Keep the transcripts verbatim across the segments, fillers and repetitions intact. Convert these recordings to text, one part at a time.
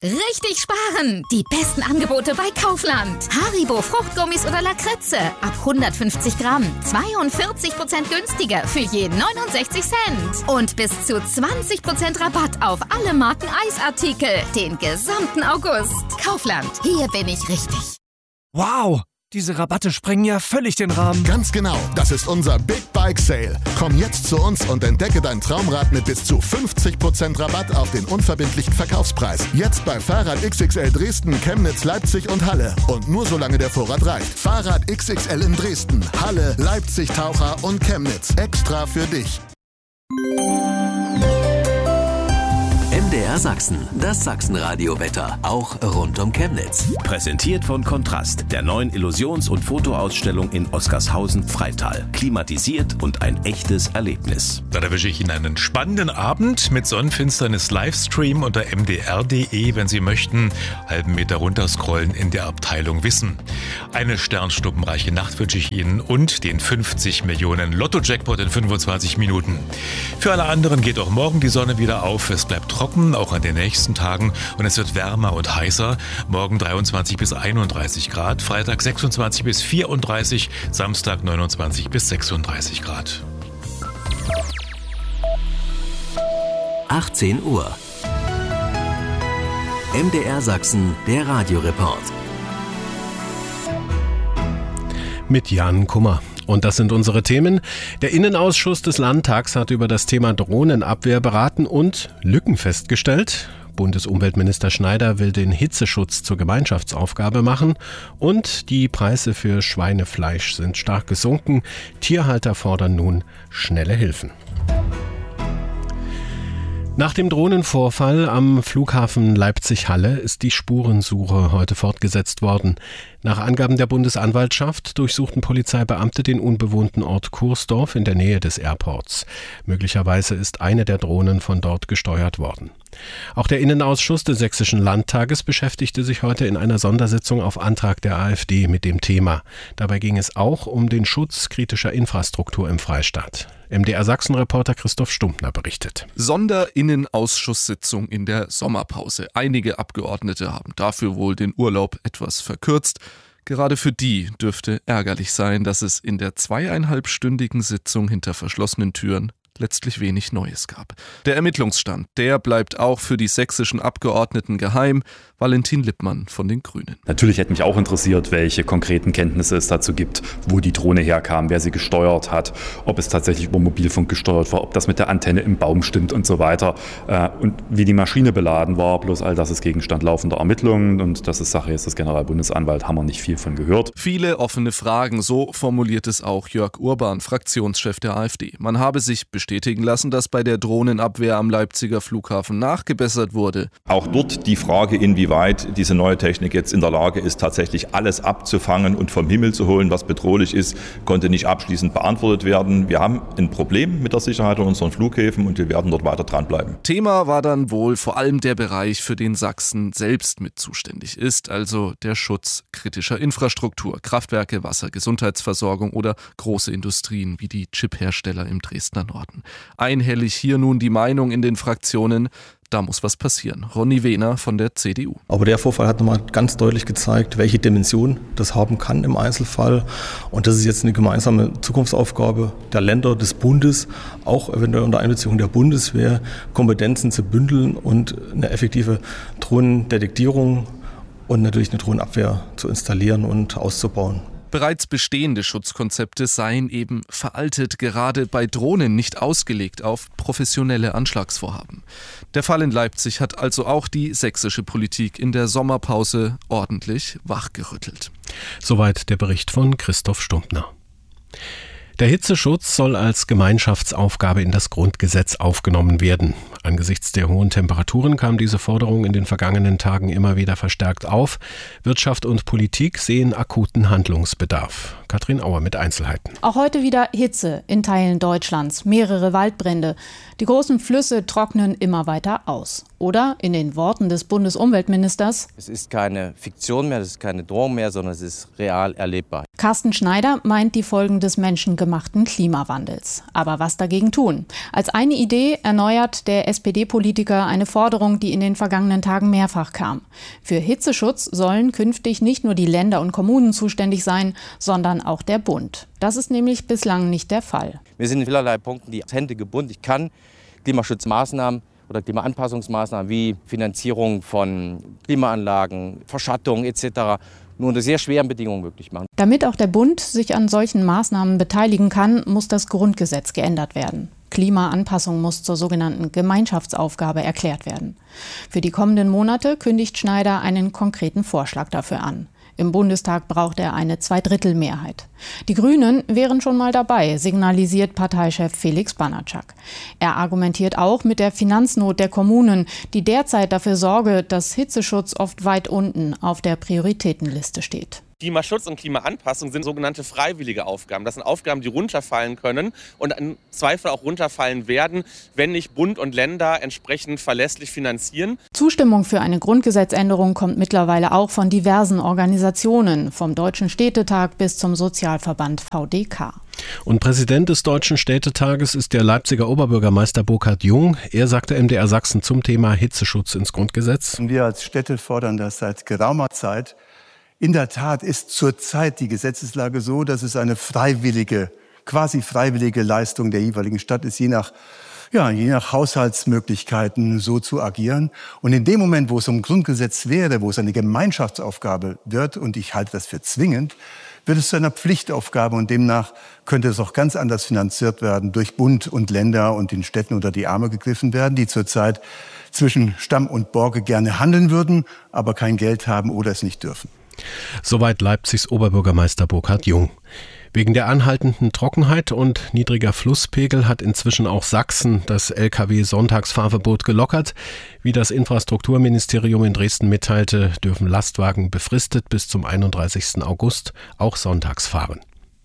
Richtig sparen! Die besten Angebote bei Kaufland. Haribo Fruchtgummis oder Lakritze ab hundertfünfzig Gramm. zweiundvierzig Prozent günstiger für je neunundsechzig Cent. Und bis zu zwanzig Prozent Rabatt auf alle Marken Eisartikel. Den gesamten August. Kaufland. Hier bin ich richtig. Wow! Diese Rabatte sprengen ja völlig den Rahmen. Ganz genau. Das ist unser Big Bike Sale. Komm jetzt zu uns und entdecke dein Traumrad mit bis zu fünfzig Prozent Rabatt auf den unverbindlichen Verkaufspreis. Jetzt bei Fahrrad X X L Dresden, Chemnitz, Leipzig und Halle. Und nur solange der Vorrat reicht. Fahrrad X X L in Dresden, Halle, Leipzig, Taucher und Chemnitz. Extra für dich. M D R Sachsen, das Sachsenradio-Wetter, auch rund um Chemnitz. Präsentiert von Kontrast, der neuen Illusions- und Fotoausstellung in Oskarshausen-Freital. Klimatisiert und ein echtes Erlebnis. Dann erwische ich Ihnen einen spannenden Abend mit Sonnenfinsternis Livestream unter m d r punkt d e, wenn Sie möchten. Halben Meter runterscrollen in der Abteilung Wissen. Eine sternschnuppenreiche Nacht wünsche ich Ihnen und den fünfzig Millionen Lotto-Jackpot in fünfundzwanzig Minuten. Für alle anderen geht auch morgen die Sonne wieder auf. Es bleibt trocken, auch an den nächsten Tagen, und es wird wärmer und heißer. Morgen dreiundzwanzig bis einunddreißig Grad, Freitag sechsundzwanzig bis vierunddreißig, Samstag neunundzwanzig bis sechsunddreißig Grad. achtzehn Uhr. M D R Sachsen, der Radioreport. Mit Jan Kummer. Und das sind unsere Themen. Der Innenausschuss des Landtags hat über das Thema Drohnenabwehr beraten und Lücken festgestellt. Bundesumweltminister Schneider will den Hitzeschutz zur Gemeinschaftsaufgabe machen. Und die Preise für Schweinefleisch sind stark gesunken. Tierhalter fordern nun schnelle Hilfen. Nach dem Drohnenvorfall am Flughafen Leipzig-Halle ist die Spurensuche heute fortgesetzt worden. Nach Angaben der Bundesanwaltschaft durchsuchten Polizeibeamte den unbewohnten Ort Kursdorf in der Nähe des Airports. Möglicherweise ist eine der Drohnen von dort gesteuert worden. Auch der Innenausschuss des Sächsischen Landtages beschäftigte sich heute in einer Sondersitzung auf Antrag der AfD mit dem Thema. Dabei ging es auch um den Schutz kritischer Infrastruktur im Freistaat. M D R Sachsen-Reporter Christoph Stumptner berichtet. Sonderinnenausschusssitzung in der Sommerpause. Einige Abgeordnete haben dafür wohl den Urlaub etwas verkürzt. Gerade für die dürfte ärgerlich sein, dass es in der zweieinhalbstündigen Sitzung hinter verschlossenen Türen letztlich wenig Neues gab. Der Ermittlungsstand, der bleibt auch für die sächsischen Abgeordneten geheim. Valentin Lippmann von den Grünen. Natürlich hätte mich auch interessiert, welche konkreten Kenntnisse es dazu gibt, wo die Drohne herkam, wer sie gesteuert hat, ob es tatsächlich über Mobilfunk gesteuert war, ob das mit der Antenne im Baum stimmt und so weiter und wie die Maschine beladen war. Bloß all das ist Gegenstand laufender Ermittlungen und das ist Sache jetzt des Generalbundesanwalts, haben wir nicht viel von gehört. Viele offene Fragen, so formuliert es auch Jörg Urban, Fraktionschef der AfD. Man habe sich bestätigen lassen, dass bei der Drohnenabwehr am Leipziger Flughafen nachgebessert wurde. Auch dort die Frage, inwieweit diese neue Technik jetzt in der Lage ist, tatsächlich alles abzufangen und vom Himmel zu holen, was bedrohlich ist, konnte nicht abschließend beantwortet werden. Wir haben ein Problem mit der Sicherheit an unseren Flughäfen und wir werden dort weiter dranbleiben. Thema war dann wohl vor allem der Bereich, für den Sachsen selbst mit zuständig ist, also der Schutz kritischer Infrastruktur, Kraftwerke, Wasser, Gesundheitsversorgung oder große Industrien wie die Chiphersteller im Dresdner Norden. Einhellig hier nun die Meinung in den Fraktionen, da muss was passieren. Ronny Wehner von der C D U. Aber der Vorfall hat nochmal ganz deutlich gezeigt, welche Dimension das haben kann im Einzelfall. Und das ist jetzt eine gemeinsame Zukunftsaufgabe der Länder, des Bundes, auch eventuell unter Einbeziehung der Bundeswehr, Kompetenzen zu bündeln und eine effektive Drohnendetektierung und natürlich eine Drohnenabwehr zu installieren und auszubauen. Bereits bestehende Schutzkonzepte seien eben veraltet, gerade bei Drohnen nicht ausgelegt auf professionelle Anschlagsvorhaben. Der Fall in Leipzig hat also auch die sächsische Politik in der Sommerpause ordentlich wachgerüttelt. Soweit der Bericht von Christoph Stumptner. Der Hitzeschutz soll als Gemeinschaftsaufgabe in das Grundgesetz aufgenommen werden. Angesichts der hohen Temperaturen kam diese Forderung in den vergangenen Tagen immer wieder verstärkt auf. Wirtschaft und Politik sehen akuten Handlungsbedarf. Katrin Auer mit Einzelheiten. Auch heute wieder Hitze in Teilen Deutschlands, mehrere Waldbrände. Die großen Flüsse trocknen immer weiter aus. Oder in den Worten des Bundesumweltministers: Es ist keine Fiktion mehr, es ist keine Drohung mehr, sondern es ist real erlebbar. Carsten Schneider meint die Folgen des menschengemachten Klimawandels. Aber was dagegen tun? Als eine Idee erneuert der S P D-Politiker eine Forderung, die in den vergangenen Tagen mehrfach kam. Für Hitzeschutz sollen künftig nicht nur die Länder und Kommunen zuständig sein, sondern auch der Bund. Das ist nämlich bislang nicht der Fall. Wir sind in vielerlei Punkten die Hände gebunden. Ich kann Klimaschutzmaßnahmen oder Klimaanpassungsmaßnahmen wie Finanzierung von Klimaanlagen, Verschattung et cetera nur unter sehr schweren Bedingungen möglich machen. Damit auch der Bund sich an solchen Maßnahmen beteiligen kann, muss das Grundgesetz geändert werden. Klimaanpassung muss zur sogenannten Gemeinschaftsaufgabe erklärt werden. Für die kommenden Monate kündigt Schneider einen konkreten Vorschlag dafür an. Im Bundestag braucht er eine Zweidrittelmehrheit. Die Grünen wären schon mal dabei, signalisiert Parteichef Felix Banatschak. Er argumentiert auch mit der Finanznot der Kommunen, die derzeit dafür sorge, dass Hitzeschutz oft weit unten auf der Prioritätenliste steht. Klimaschutz und Klimaanpassung sind sogenannte freiwillige Aufgaben. Das sind Aufgaben, die runterfallen können und im Zweifel auch runterfallen werden, wenn nicht Bund und Länder entsprechend verlässlich finanzieren. Zustimmung für eine Grundgesetzänderung kommt mittlerweile auch von diversen Organisationen, vom Deutschen Städtetag bis zum Sozialverband V D K. Und Präsident des Deutschen Städtetages ist der Leipziger Oberbürgermeister Burkhard Jung. Er sagte M D R Sachsen zum Thema Hitzeschutz ins Grundgesetz. Wir als Städte fordern das seit geraumer Zeit. In der Tat ist zurzeit die Gesetzeslage so, dass es eine freiwillige, quasi freiwillige Leistung der jeweiligen Stadt ist, je nach, ja, je nach Haushaltsmöglichkeiten so zu agieren. Und in dem Moment, wo es um Grundgesetz wäre, wo es eine Gemeinschaftsaufgabe wird, und ich halte das für zwingend, wird es zu einer Pflichtaufgabe und demnach könnte es auch ganz anders finanziert werden, durch Bund und Länder und den Städten unter die Arme gegriffen werden, die zurzeit zwischen Stamm und Borke gerne handeln würden, aber kein Geld haben oder es nicht dürfen. Soweit Leipzigs Oberbürgermeister Burkhard Jung. Wegen der anhaltenden Trockenheit und niedriger Flusspegel hat inzwischen auch Sachsen das L K W-Sonntagsfahrverbot gelockert. Wie das Infrastrukturministerium in Dresden mitteilte, dürfen Lastwagen befristet bis zum einunddreißigsten August auch sonntags fahren.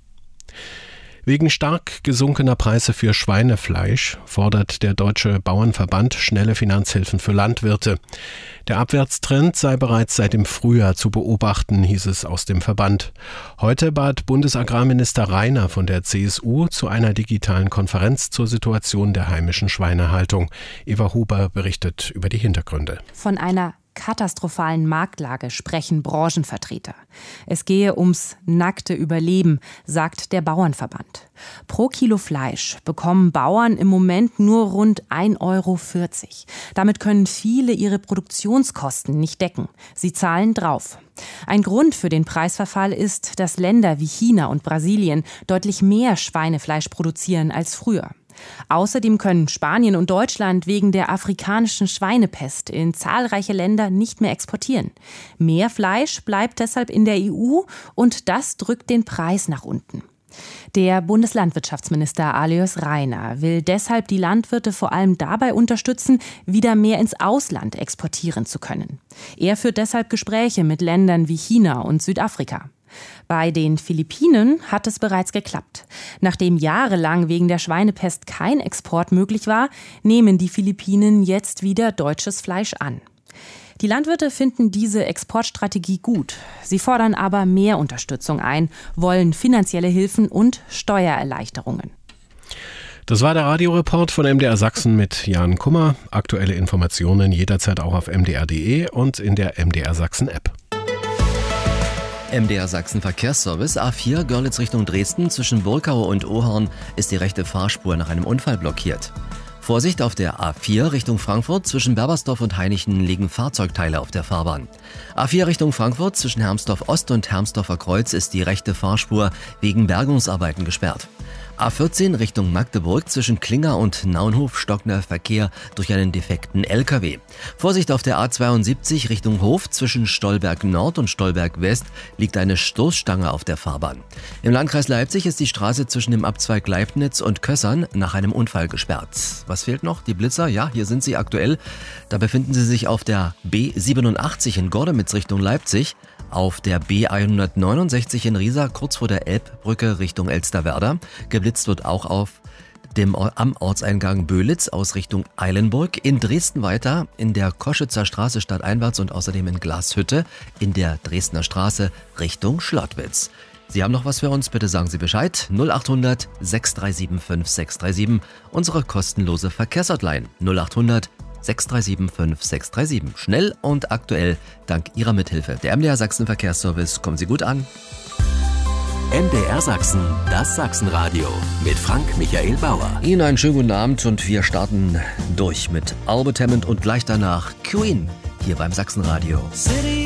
Wegen stark gesunkener Preise für Schweinefleisch fordert der Deutsche Bauernverband schnelle Finanzhilfen für Landwirte. Der Abwärtstrend sei bereits seit dem Frühjahr zu beobachten, hieß es aus dem Verband. Heute bat Bundesagrarminister Rainer von der C S U zu einer digitalen Konferenz zur Situation der heimischen Schweinehaltung. Eva Huber berichtet über die Hintergründe. Von einer katastrophalen Marktlage sprechen Branchenvertreter. Es gehe ums nackte Überleben, sagt der Bauernverband. Pro Kilo Fleisch bekommen Bauern im Moment nur rund ein Euro vierzig. Damit können viele ihre Produktionskosten nicht decken. Sie zahlen drauf. Ein Grund für den Preisverfall ist, dass Länder wie China und Brasilien deutlich mehr Schweinefleisch produzieren als früher. Außerdem können Spanien und Deutschland wegen der afrikanischen Schweinepest in zahlreiche Länder nicht mehr exportieren. Mehr Fleisch bleibt deshalb in der E U und das drückt den Preis nach unten. Der Bundeslandwirtschaftsminister Alois Rainer will deshalb die Landwirte vor allem dabei unterstützen, wieder mehr ins Ausland exportieren zu können. Er führt deshalb Gespräche mit Ländern wie China und Südafrika. Bei den Philippinen hat es bereits geklappt. Nachdem jahrelang wegen der Schweinepest kein Export möglich war, nehmen die Philippinen jetzt wieder deutsches Fleisch an. Die Landwirte finden diese Exportstrategie gut. Sie fordern aber mehr Unterstützung ein, wollen finanzielle Hilfen und Steuererleichterungen. Das war der Radioreport von M D R Sachsen mit Jan Kummer. Aktuelle Informationen jederzeit auch auf m d r punkt d e und in der M D R Sachsen App. M D R Sachsen Verkehrsservice A vier Görlitz Richtung Dresden zwischen Burkau und Ohorn ist die rechte Fahrspur nach einem Unfall blockiert. Vorsicht auf der A vier Richtung Frankfurt zwischen Berbersdorf und Hainichen liegen Fahrzeugteile auf der Fahrbahn. A vier Richtung Frankfurt zwischen Hermsdorf Ost und Hermsdorfer Kreuz ist die rechte Fahrspur wegen Bergungsarbeiten gesperrt. A vierzehn Richtung Magdeburg zwischen Klinger und Naunhof stockender Verkehr durch einen defekten L K W. Vorsicht auf der A zweiundsiebzig Richtung Hof zwischen Stolberg Nord und Stolberg West liegt eine Stoßstange auf der Fahrbahn. Im Landkreis Leipzig ist die Straße zwischen dem Abzweig Leibnitz und Kössern nach einem Unfall gesperrt. Was fehlt noch? Die Blitzer? Ja, hier sind sie aktuell. Da befinden sie sich auf der B siebenundachtzig in Gordemitz Richtung Leipzig, auf der B hundertneunundsechzig in Riesa kurz vor der Elbbrücke Richtung Elsterwerda. Geblitzt wird auch auf dem am Ortseingang Böhlitz aus Richtung Eilenburg, in Dresden weiter, in der Koschitzer Straße stadteinwärts und außerdem in Glashütte in der Dresdner Straße Richtung Schlottwitz. Sie haben noch was für uns? Bitte sagen Sie Bescheid. null acht hundert sechs drei sieben fünf sechs drei sieben, unsere kostenlose Verkehrshotline. null acht hundert sechs drei sieben fünf sechs drei sieben. Schnell und aktuell dank Ihrer Mithilfe. Der M D R Sachsen Verkehrsservice. Kommen Sie gut an. M D R Sachsen, das Sachsenradio mit Frank Michael Bauer. Ihnen einen schönen guten Abend und wir starten durch mit Albert Hammond und gleich danach Queen hier beim Sachsenradio.